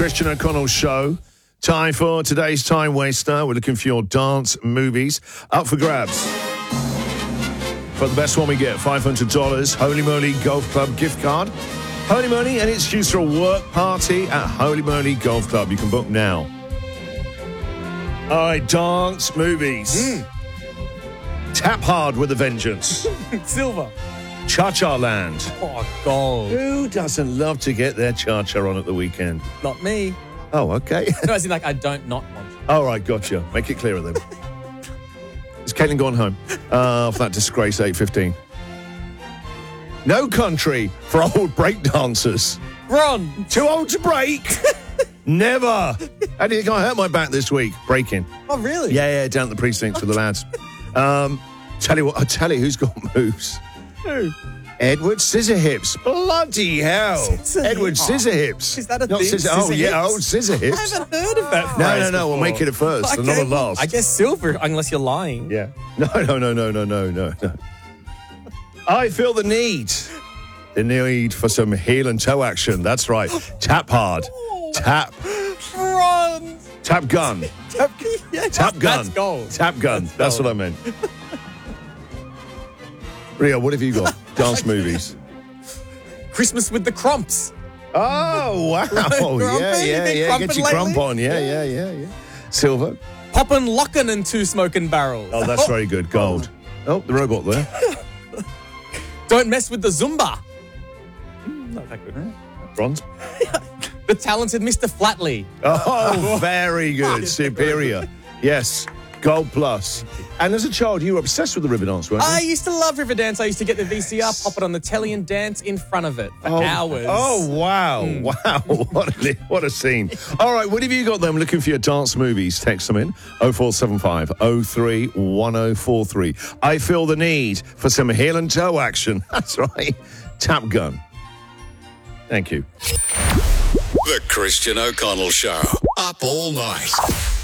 Christian O'Connell Show. Time for today's Time Waster. We're looking for your dance movies. Up for grabs. For the best one we get, $500 Holy Moly Golf Club gift card. Holy Moly, and it's used for a work party at Holy Moly Golf Club. You can book now. All right, dance movies. Tap Hard with a Vengeance. Silver. Cha-Cha Land. Oh, gold. Who doesn't love to get their cha-cha on at the weekend? Not me. Oh, okay. No, as in, like, I don't not want to. All right, gotcha. Make it clearer then. Has Caitlin gone home for that disgrace 8:15? No Country for old break dancers. Ron. Too old to break? Never. How do you think I hurt my back this week? Breaking. Oh, really? Yeah, down at the precincts with the lads. Tell you what, I tell you who's got moves. Who? Edward Scissorhips. Bloody hell. Edward Scissorhips. Is that a Not thing? scissor. Oh, yeah, Scissorhips? old Scissorhips. I haven't heard of that phrase No. We'll make it a first and not a last. I guess silver, unless you're lying. Yeah. No. I feel the need. The need for some heel and toe action. That's right. Tap hard. Tap. Ron. Tap gun. Yes, Tap gun. That's gold. Tap gun. That's what I meant. Rio, what have you got? Dance movies. Christmas with the Crumps. Oh, wow. Grumpy? You been Yeah. Get crumping your crump lately? on. Yeah. Silver. Poppin', lockin' and two smoking barrels. Oh, that's very good. Gold. Oh, the robot there. Don't mess with the Zumba. Not that good. Bronze. The Talented Mr. Flatley. Oh, very good. Superior. Yes. Gold plus. And as a child, you were obsessed with the river dance, weren't you? I used to love Riverdance. I used to get the VCR, pop it on the telly and dance in front of it for hours. Oh, wow. Wow. What a scene. All right, what have you got then? Looking for your dance movies. Text them in 0475 03 1043. I feel the need for some heel and toe action. That's right. Tap gun. Thank you. The Christian O'Connell Show. Up all night.